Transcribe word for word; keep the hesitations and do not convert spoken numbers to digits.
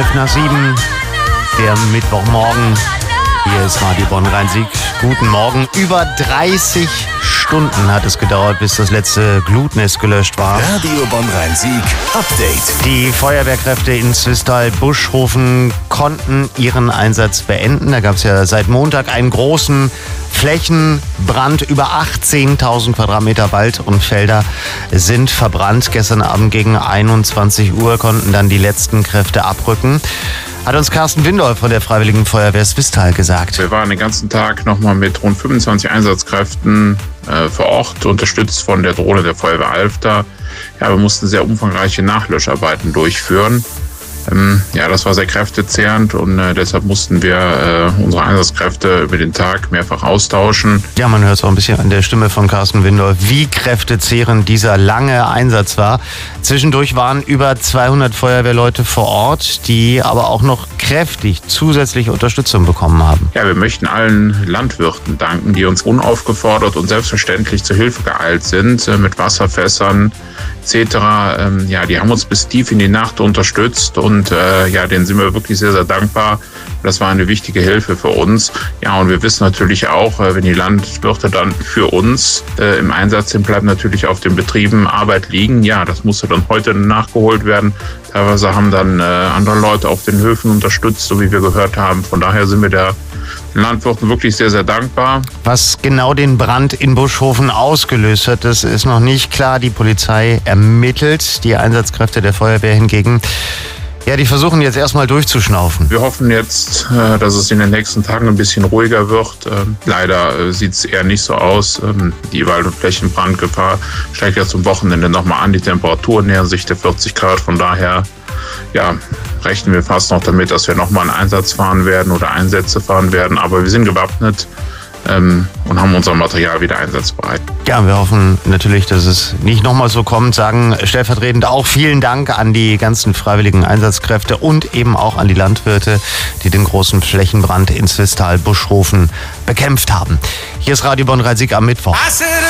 Nach sieben, der Mittwochmorgen. Hier ist Radio Bonn-Rhein-Sieg. Guten Morgen. Über dreißig Stunden hat es gedauert, bis das letzte Glutnest gelöscht war. Radio Bonn-Rhein-Sieg Update. Die Feuerwehrkräfte in Swisttal-Buschhofen konnten ihren Einsatz beenden. Da gab es ja seit Montag einen großen Flächenbrand. Über achtzehntausend Quadratmeter Wald und Felder sind verbrannt. Gestern Abend gegen einundzwanzig Uhr konnten dann die letzten Kräfte abrücken. Hat uns Carsten Windolf von der Freiwilligen Feuerwehr Swisttal gesagt. Wir waren den ganzen Tag nochmal mit rund fünfundzwanzig Einsatzkräften äh, vor Ort, unterstützt von der Drohne der Feuerwehr Alfter. Ja, wir mussten sehr umfangreiche Nachlöscharbeiten durchführen. Ähm, ja, das war sehr kräftezehrend und äh, deshalb mussten wir äh, unsere Einsatzkräfte über den Tag mehrfach austauschen. Ja, man hört es auch ein bisschen an der Stimme von Carsten Windolf, wie kräftezehrend dieser lange Einsatz war. Zwischendurch waren über zweihundert Feuerwehrleute vor Ort, die aber auch noch kräftig zusätzliche Unterstützung bekommen haben. Ja, wir möchten allen Landwirten danken, die uns unaufgefordert und selbstverständlich zur Hilfe geeilt sind, äh, mit Wasserfässern et cetera. Ähm, ja, die haben uns bis tief in die Nacht unterstützt und äh, ja, denen sind wir wirklich sehr, sehr dankbar. Das war eine wichtige Hilfe für uns. Ja, und wir wissen natürlich auch, äh, wenn die Landwirte dann für uns äh, im Einsatz sind, bleibt natürlich auf den Betrieben Arbeit liegen. Ja, das musste dann heute nachgeholt werden. Teilweise haben dann äh, andere Leute auf den Höfen unterstützt, so wie wir gehört haben. Von daher sind wir der den Landwirten wirklich sehr, sehr dankbar. Was genau den Brand in Buschhofen ausgelöst hat, das ist noch nicht klar. Die Polizei ermittelt, die Einsatzkräfte der Feuerwehr hingegen. Ja, die versuchen jetzt erstmal durchzuschnaufen. Wir hoffen jetzt, dass es in den nächsten Tagen ein bisschen ruhiger wird. Leider sieht es eher nicht so aus. Die Wald- und Flächenbrandgefahr steigt ja zum Wochenende nochmal an. Die Temperaturen nähern sich der vierzig Grad. Von daher ja, rechnen wir fast noch damit, dass wir nochmal einen Einsatz fahren werden oder Einsätze fahren werden. Aber wir sind gewappnet ähm, und haben unser Material wieder einsatzbereit. Ja, wir hoffen natürlich, dass es nicht nochmal so kommt, sagen stellvertretend auch vielen Dank an die ganzen freiwilligen Einsatzkräfte und eben auch an die Landwirte, die den großen Flächenbrand in Swisttal-Buschhofen bekämpft haben. Hier ist Radio Bonn-Rhein-Sieg am Mittwoch.